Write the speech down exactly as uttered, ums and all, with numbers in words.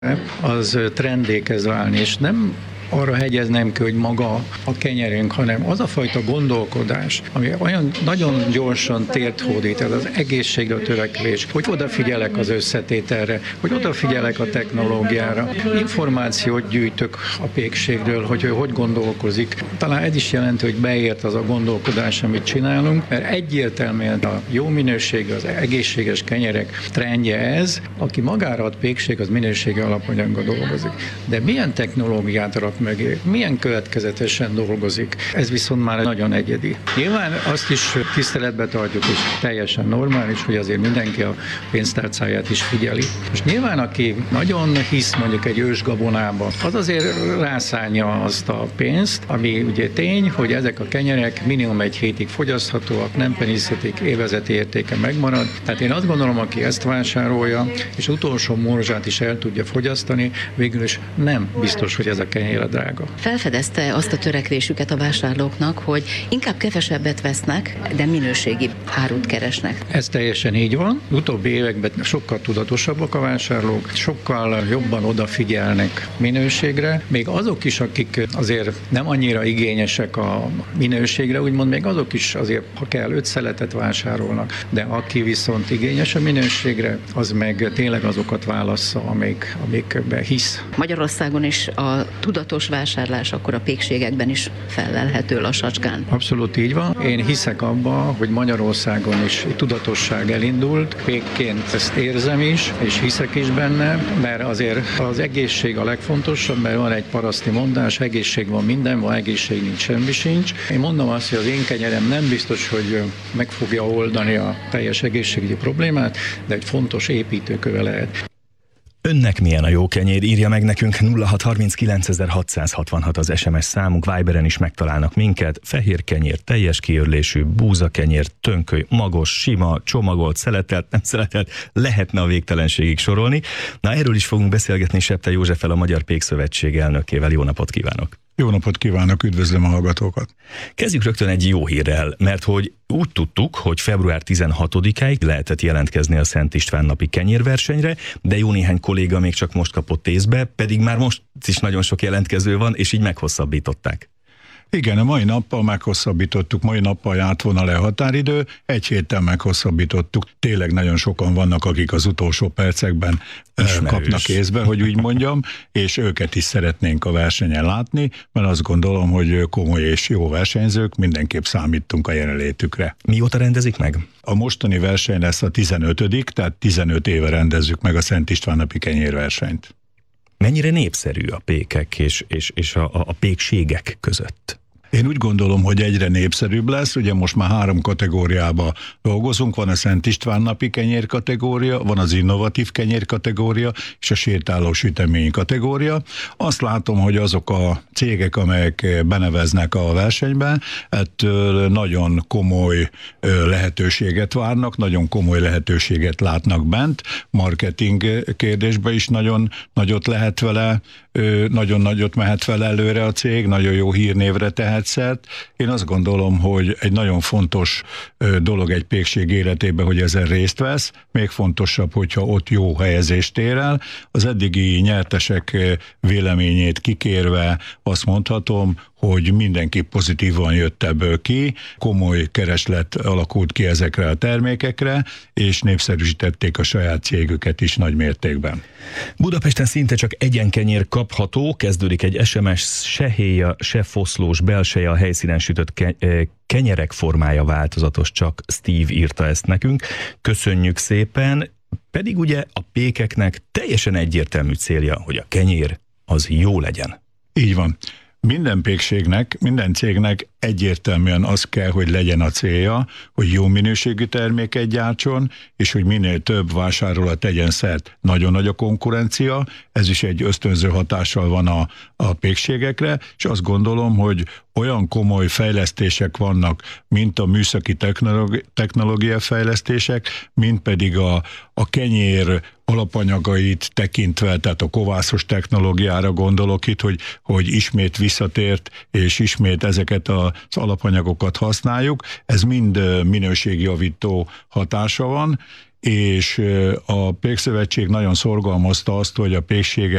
az trendé kezd válni, és nem arra hegyeznem ki, hogy maga a kenyerünk, hanem az a fajta gondolkodás, ami olyan nagyon gyorsan tért hódít, ez az egészségre törekvés, hogy odafigyelek az összetételre, hogy odafigyelek a technológiára, információt gyűjtök a pékségről, hogy ő hogy gondolkozik. Talán ez is jelenti, hogy beért az a gondolkodás, amit csinálunk, mert egyértelműen a jó minőségű, az egészséges kenyerek trendje ez, aki magára ad pékség, az minőségi alapanyaggal dolgozik. De milyen technológiát rak mögé, milyen következetesen dolgozik, ez viszont már nagyon egyedi. Nyilván azt is tiszteletbe tartjuk, és teljesen normális, hogy azért mindenki a pénztárcáját is figyeli. És nyilván, aki nagyon hisz mondjuk egy ősgabonába, az azért rászánja azt a pénzt, ami ugye tény, hogy ezek a kenyerek minimum egy hétig fogyaszthatóak, nem penészhetik, évezeti értéke megmarad. Tehát én azt gondolom, aki ezt vásárolja, és utolsó morzsát is el tudja fogyasztani, végül is nem biztos, hogy ez a kenyér drága. Felfedezte azt a törekvésüket a vásárlóknak, hogy inkább kevesebbet vesznek, de minőségi árut keresnek. Ez teljesen így van. Utóbbi években sokkal tudatosabbak a vásárlók, sokkal jobban odafigyelnek minőségre. Még azok is, akik azért nem annyira igényesek a minőségre, úgymond még azok is azért, ha kell, öt szeletet vásárolnak, de aki viszont igényes a minőségre, az meg tényleg azokat válassza, amik, amikbe hisz. Magyarországon is a tudatos vásárlás akkor a pékségekben is fellelhető lassacskán. Abszolút így van. Én hiszek abba, hogy Magyarországon is tudatosság elindult. Pékként ezt érzem is, és hiszek is benne, mert azért az egészség a legfontosabb, mert van egy paraszti mondás, egészség van minden, van egészség nincs, semmi sincs. Én mondom azt, hogy az én kenyerem nem biztos, hogy meg fogja oldani a teljes egészségügyi problémát, de egy fontos építőköve lehet. Önnek milyen a jó kenyér? Írja meg nekünk nulla hat harminckilenc hatszázhatvanhat az es em es számunk, Viberen is megtalálnak minket. Fehér kenyér, teljes kiörlésű, búzakenyér, tönköly, magos, sima, csomagolt, szeletelt, nem szeletelt, lehetne a végtelenségig sorolni. Na, erről is fogunk beszélgetni Septe Józseffel, a Magyar Pékszövetség elnökével. Jó napot kívánok! Jó napot kívánok, üdvözlöm a hallgatókat! Kezdjük rögtön egy jó hírrel, mert hogy úgy tudtuk, hogy február tizenhatodikáig lehetett jelentkezni a Szent István napi kenyérversenyre, de jó néhány kolléga még csak most kapott észbe, pedig már most is nagyon sok jelentkező van, és így meghosszabbították. Igen, a mai nappal meghosszabbítottuk, mai nappal járt volna le a határidő, egy héttel meghosszabbítottuk. Tényleg nagyon sokan vannak, akik az utolsó percekben Ismerős. kapnak észbe, hogy úgy mondjam, és őket is szeretnénk a versenyen látni, mert azt gondolom, hogy komoly és jó versenyzők, mindenképp számítunk a jelenlétükre. Mióta rendezik meg? A mostani verseny lesz a tizenötödik, tehát tizenöt éve rendezzük meg a Szent István napi kenyérversenyt. Mennyire népszerű a pékek és, és, és a, a pékségek között? Én úgy gondolom, hogy egyre népszerűbb lesz, ugye most már három kategóriába dolgozunk, van a Szent István napi kenyér kategória, van az innovatív kenyér kategória, és a sétáló sütemény kategória. Azt látom, hogy azok a cégek, amelyek beneveznek a versenybe, ettől nagyon komoly lehetőséget várnak, nagyon komoly lehetőséget látnak bent, marketing kérdésben is nagyon nagyot lehet vele, nagyon nagyot mehet vele előre a cég, nagyon jó hírnévre tehet szert. Én azt gondolom, hogy egy nagyon fontos dolog egy pékség életében, hogy ezen részt vesz, még fontosabb, hogyha ott jó helyezést ér el. Az eddigi nyertesek véleményét kikérve azt mondhatom, hogy mindenki pozitívan jött ebből ki, komoly kereslet alakult ki ezekre a termékekre, és népszerűsítették a saját cégüket is nagy mértékben. Budapesten szinte csak egyenkenyér kapható, kezdődik egy es em es, se héja, se foszlós belseje, a helyszínen sütött ke- kenyerek formája változatos, csak Steve írta ezt nekünk. Köszönjük szépen, pedig ugye a pékeknek teljesen egyértelmű célja, hogy a kenyér az jó legyen. Így van. Minden pékségnek, minden cégnek egyértelműen az kell, hogy legyen a célja, hogy jó minőségű terméket gyártson, és hogy minél több vásárolóra tegyen szert. Nagyon nagy a konkurencia, ez is egy ösztönző hatással van a, a pékségekre, és azt gondolom, hogy olyan komoly fejlesztések vannak, mint a műszaki technológi, technológia fejlesztések, mint pedig a, a kenyér alapanyagait tekintve, tehát a kovászos technológiára gondolok itt, hogy, hogy ismét visszatért, és ismét ezeket az alapanyagokat használjuk. Ez mind minőségjavító hatása van, és a Pékszövetség nagyon szorgalmazta azt, hogy a pékségek